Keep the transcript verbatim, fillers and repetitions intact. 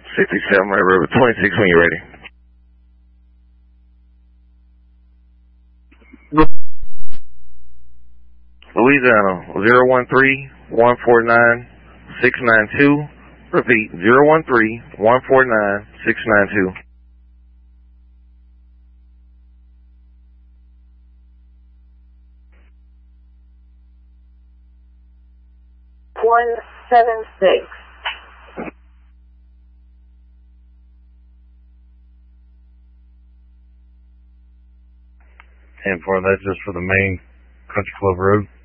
sixty-seven Red River, twenty-six when you're ready. Louisiana, zero one three, one four nine, six nine two. Repeat, zero one three, one four nine, six nine two. one seven six. ten four, that's just for the main Country Club Road.